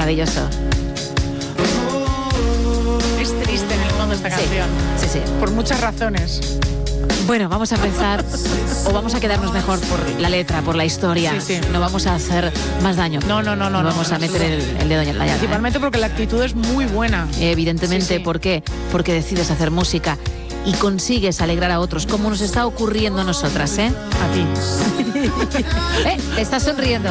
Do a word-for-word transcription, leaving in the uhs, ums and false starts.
maravilloso. Es triste en el fondo esta Sí, canción. sí, sí. Por muchas razones. Bueno, vamos a empezar, o vamos a quedarnos mejor por la letra, por la historia. Sí, sí. No vamos a hacer más daño. No, no, no, no. No no, vamos no, a meter no. el, el dedo en la llaga. Principalmente porque la actitud es muy buena. ¿eh? Evidentemente, Sí, sí. ¿por qué? Porque decides hacer música y consigues alegrar a otros, como nos está ocurriendo a nosotras, ¿eh? A ti. ¿Eh? Te estás sonriendo.